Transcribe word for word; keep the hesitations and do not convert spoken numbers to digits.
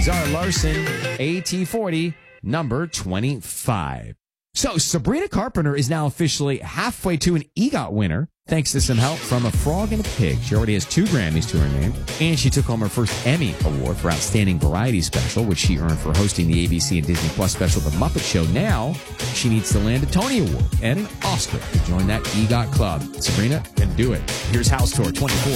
Zara Larson, A T forty, number twenty-five. So Sabrina Carpenter is now officially halfway to an EGOT winner, thanks to some help from A Frog and a Pig. She already has two Grammys to her name, and she took home her first Emmy Award for Outstanding Variety Special, which she earned for hosting the A B C and Disney Plus special The Muppet Show. Now, she needs to land a Tony Award and an Oscar to join that EGOT club. Sabrina can do it. Here's House Tour twenty-four.